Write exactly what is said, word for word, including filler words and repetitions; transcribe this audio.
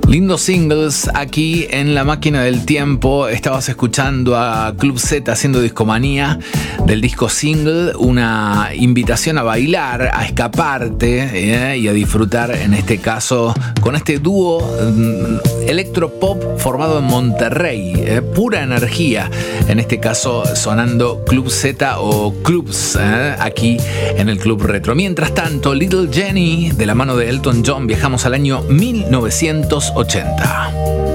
Lindos singles aquí en La Máquina del Tiempo. Estabas escuchando a Club Z haciendo Discomanía del disco single, una invitación a bailar, a escaparte eh, y a disfrutar, en este caso, con este dúo mm, electropop formado en Monterrey, eh, pura energía, en este caso sonando Club Z o Clubs eh, aquí en el Club Retro. Mientras tanto, Little Jenny, de la mano de Elton John, viajamos al año mil novecientos ochenta.